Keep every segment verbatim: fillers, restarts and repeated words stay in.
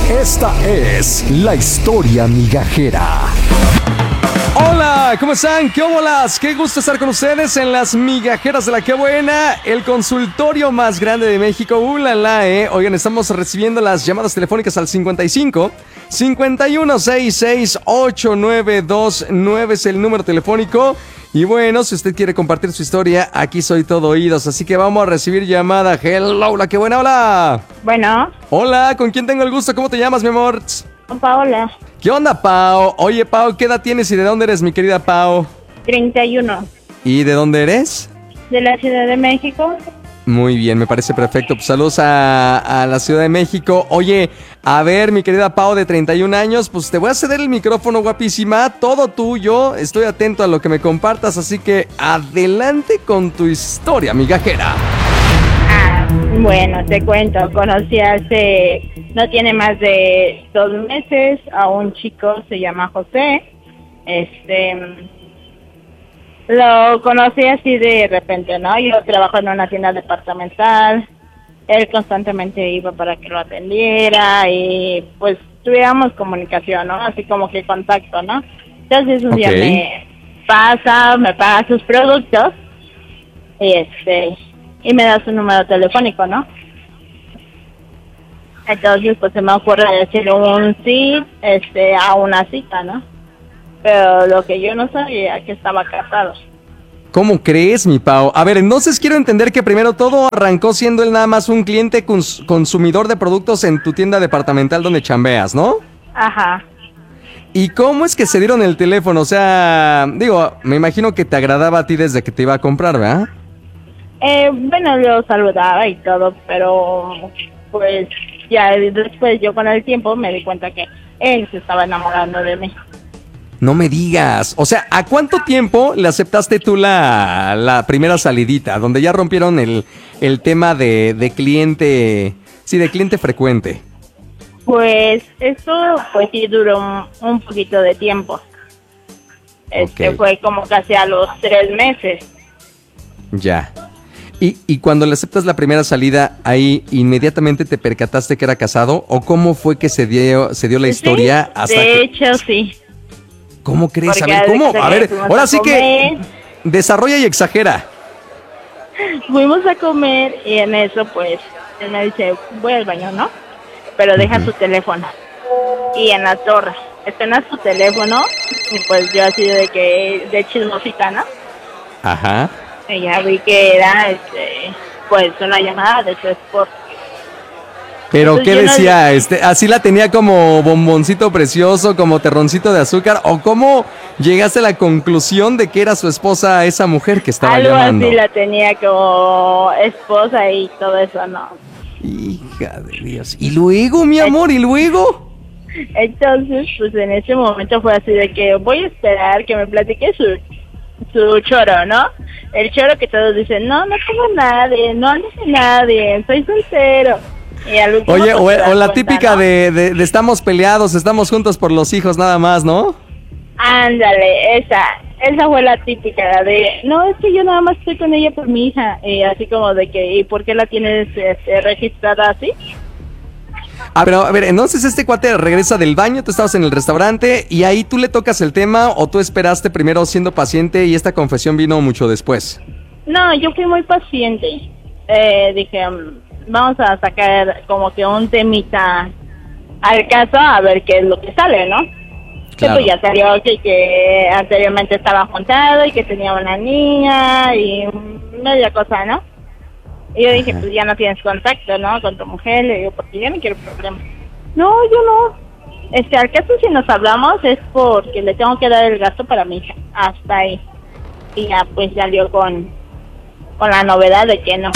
Esta es la historia migajera. Hola, ¿cómo están? ¿Qué bolas? Qué gusto estar con ustedes en las migajeras de la Qué Buena, el consultorio más grande de México. ¡Ulala! Eh. Oigan, estamos recibiendo las llamadas telefónicas al cincuenta y cinco, cincuenta y uno, sesenta y seis, ochenta y nueve veintinueve es el número telefónico. Y bueno, si usted quiere compartir su historia, aquí soy todo oídos. Así que vamos a recibir llamada. Hello, la Qué Buena, hola. Bueno. Hola, ¿con quién tengo el gusto? ¿Cómo te llamas, mi amor? Con Paola. ¿Qué onda, Pao? Oye, Pao, ¿qué edad tienes y de dónde eres, mi querida Pao? treinta y uno. ¿Y de dónde eres? De la Ciudad de México. Muy bien, me parece perfecto. Pues saludos a, a la Ciudad de México. Oye, a ver, mi querida Pao de treinta y un años, pues te voy a ceder el micrófono, guapísima. Todo tuyo. Estoy atento a lo que me compartas, así que adelante con tu historia, migajera. Ah, bueno, te cuento. Conocí hace... no tiene más de dos meses a un chico, se llama José. Este... Lo conocí así de repente, ¿no? Yo trabajo en una tienda departamental. Él constantemente iba para que lo atendiera y pues tuviéramos comunicación, ¿no? Así como que contacto, ¿no? Entonces un Okay. día me pasa, me paga sus productos y este y me da su número telefónico, ¿no? Entonces pues se me ocurre decir un sí este a una cita, ¿no? Pero lo que yo no sabía que estaba casado. ¿Cómo crees, mi Pao? A ver, entonces quiero entender que primero todo arrancó siendo él nada más un cliente cons- consumidor de productos en tu tienda departamental donde chambeas, ¿no? Ajá. ¿Y cómo es que se dieron el teléfono? O sea, digo, me imagino que te agradaba a ti desde que te iba a comprar, ¿verdad? Eh, bueno, lo saludaba y todo, pero pues ya después yo con el tiempo me di cuenta que él se estaba enamorando de mí. No me digas. O sea, ¿a cuánto tiempo le aceptaste tú la, la primera salidita? Donde ya rompieron el, el tema de, de cliente... Sí, de cliente frecuente. Pues eso pues sí duró un, un poquito de tiempo. Este Ok. fue como casi a los tres meses. Ya. Y, y cuando le aceptas la primera salida, ¿ahí inmediatamente te percataste que era casado? ¿O cómo fue que se dio, se dio la historia Sí, hasta de que... hecho sí. ¿Cómo crees? A Porque ver, haz de ¿cómo? cuenta A que ver, fuimos ahora a sí que desarrolla y exagera. Fuimos a comer y en eso pues él me dice, voy al baño, ¿no? Pero deja Ujú. su teléfono. Y en la torre, estena su teléfono y pues yo así de que, de chismosita, ¿no? Ajá. Y ya vi que era, este, pues una llamada de su esposo. ¿Pero Entonces, qué yo no decía? le- Este, ¿así la tenía como bomboncito precioso, como terroncito de azúcar? ¿O cómo llegaste a la conclusión de que era su esposa esa mujer que estaba Algo llamando? así la tenía como esposa y todo eso, ¿no? Hija de Dios. ¿Y luego, mi amor? ¿Y luego? Entonces, pues en ese momento fue así de que voy a esperar que me platique su, su choro, ¿no? El choro que todos dicen, no, no tengo nadie, no dice nadie, soy soltero. Y al último, Oye, pues, o, te das o la cuenta, típica ¿no? de, de- de estamos peleados, estamos juntos por los hijos nada más, ¿no? Ándale, esa, esa fue la típica, la de, no, es que yo nada más estoy con ella por mi hija, y así como de que, ¿y por qué la tienes este, registrada así? Ah, pero a ver, entonces este cuate regresa del baño, tú estabas en el restaurante y ahí tú le tocas el tema o tú esperaste primero siendo paciente y esta confesión vino mucho después. No, yo fui muy paciente, eh, dije, mm, vamos a sacar como que un temita al caso a ver qué es lo que sale, ¿no? Claro. Que pues ya salió que, que anteriormente estaba juntado y que tenía una niña y media cosa, ¿no? Y yo dije, Ajá. pues ya no tienes contacto, ¿no? Con tu mujer, le digo, porque yo no quiero problemas. No, yo no. Este, al caso si nos hablamos es porque le tengo que dar el gasto para mi hija, hasta ahí. Y ya pues salió con, con la novedad de que no.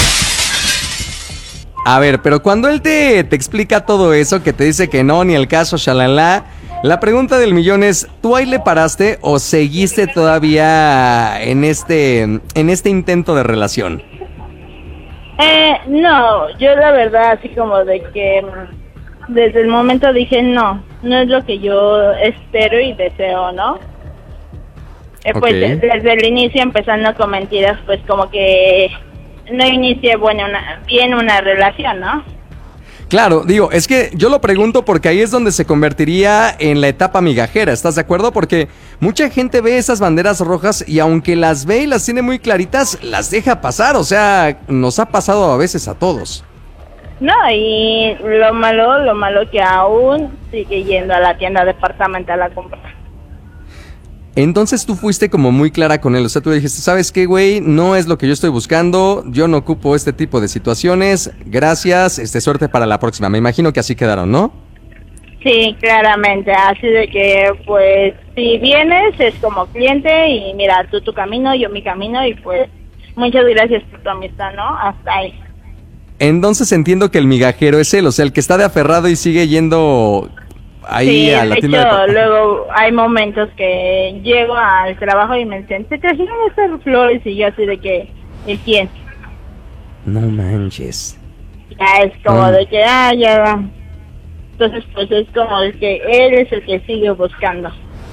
A ver, pero cuando él te, te explica todo eso, que te dice que no, ni el caso, shalala, la pregunta del millón es, ¿tú ahí le paraste o seguiste todavía en este, en este intento de relación? Eh, no, yo la verdad así como de que mm, desde el momento dije no, no es lo que yo espero y deseo, ¿no? Eh, pues Ok. de- desde el inicio empezando con mentiras, pues como que no inicié bueno una, bien una relación, ¿no? Claro, digo, es que yo lo pregunto porque ahí es donde se convertiría en la etapa migajera, ¿estás de acuerdo? Porque mucha gente ve esas banderas rojas y aunque las ve y las tiene muy claritas, las deja pasar, o sea, nos ha pasado a veces a todos. No, y lo malo, lo malo que aún sigue yendo a la tienda departamental a comprar. Entonces tú fuiste como muy clara con él, o sea, tú dijiste, ¿sabes qué, güey? No es lo que yo estoy buscando, yo no ocupo este tipo de situaciones, gracias, este, suerte para la próxima. Me imagino que así quedaron, ¿no? Sí, claramente, así de que, pues, si vienes es como cliente y mira, tú tu camino, yo mi camino y pues, muchas gracias por tu amistad, ¿no? Hasta ahí. Entonces entiendo que el migajero es él, o sea, el que está de aferrado y sigue yendo... Ahí sí, a la de tienda hecho, de... luego hay momentos que llego al trabajo y me dicen, ¿te trajeron estas flores? Y yo así de que, ¿el quién? No manches. Ya es como Ah. de que, ah, ya va. Entonces, pues es como de que él es el que sigue buscando.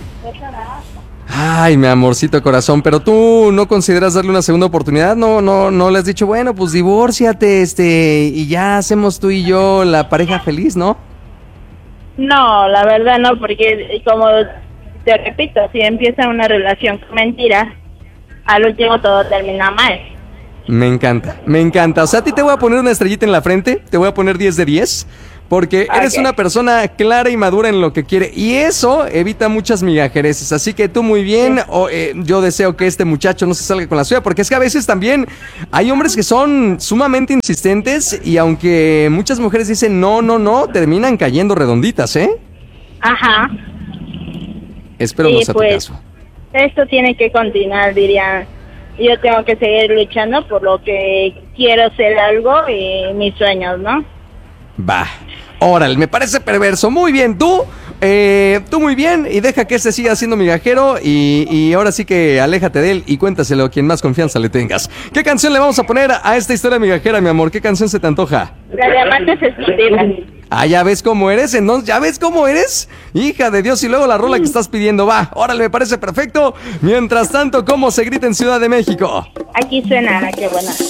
Ay, mi amorcito corazón, pero tú no consideras darle una segunda oportunidad, no, no, no le has dicho, bueno, pues divórciate, este, y ya hacemos tú y yo la pareja feliz, ¿no? No, la verdad no, porque como te repito, si empieza una relación con mentiras, al último todo termina mal. Me encanta, me encanta. O sea, a ti te voy a poner una estrellita en la frente, te voy a poner diez de diez, porque eres Ok. una persona clara y madura en lo que quiere, y eso evita muchas migajereces. Así que tú muy bien, o, eh, yo deseo que este muchacho no se salga con la suya, porque es que a veces también hay hombres que son sumamente insistentes, y aunque muchas mujeres dicen no, no, no, terminan cayendo redonditas, ¿eh? Ajá. Espero Sí, no sea tu pues, caso. esto tiene que continuar, diría. Yo tengo que seguir luchando por lo que quiero ser algo y mis sueños, ¿no? Va, órale, me parece perverso. Muy bien, tú, eh, tú muy bien, y deja que este siga siendo migajero, y, y ahora sí que aléjate de él y cuéntaselo a quien más confianza le tengas. ¿Qué canción le vamos a poner a esta historia migajera, mi amor? ¿Qué canción se te antoja? La de amantes escondidas. Ah, ¿ya ves cómo eres? Entonces, ¿ya ves cómo eres? Hija de Dios, y luego la rola que estás pidiendo, va, órale, me parece perfecto. Mientras tanto, ¿cómo se grita en Ciudad de México? Aquí suena, qué buena.